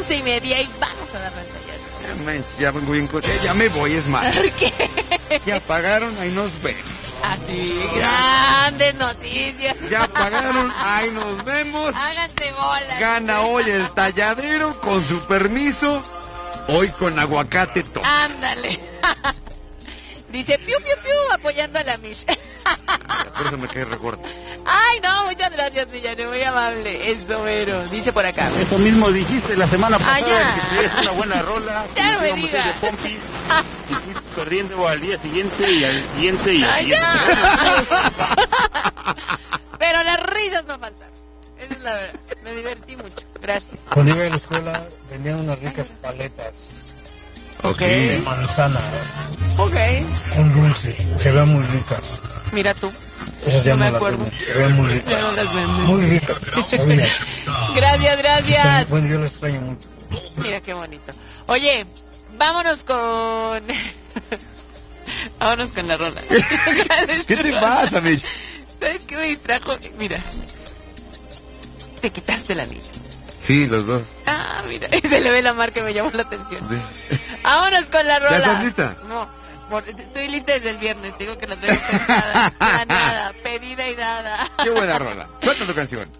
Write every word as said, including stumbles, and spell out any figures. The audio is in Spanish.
once y media y vamos a dar la talla. Ya vengo bien coche, ya me voy, es más. ¿Por qué? Ya pagaron, ahí nos ven. Así, grandes noticias. Ya pagaron, ahí nos vemos. Háganse bolas. Gana hoy el talladero, con su permiso. Hoy con aguacate todo. Ándale. Dice piu piu piu apoyando a la Mish. Por eso me cae recorte. Ay, no, muchas gracias, Millán, muy amable. Eso, mero. Dice por acá. Eso mismo dijiste la semana pasada, ah, que traías una buena rola. Ya no me íbamos a ir de Pompis, y fuiste perdiendo al día siguiente y al siguiente y al Ay, siguiente. Pero las risas no faltan. Esa es la verdad. Me divertí mucho. Gracias. Cuando iba a la escuela vendían unas ricas paletas. Ok. De manzana. Ok. Un dulce. Se ven muy ricas. Mira tú. Esas ya no no, me las acuerdo. venden. Se ven muy ricas. Ya no las venden. Muy ricas. Oye, Gracias, gracias. están- bueno, yo las extraño mucho. Mira qué bonito. Oye, vámonos con... vámonos con la rola. ¿Qué te pasa, Mitch? ¿Sabes qué me distrajo? Mira. Te quitaste el anillo. Sí, los dos. Ah, mira. Y se le ve la marca y me llamó la atención. Vámonos con la rola. ¿Ya estás lista? No. Por- estoy lista desde el viernes. Digo que la tengo pensada, planeada, pedida y dada. Qué buena rola. Suelta tu canción.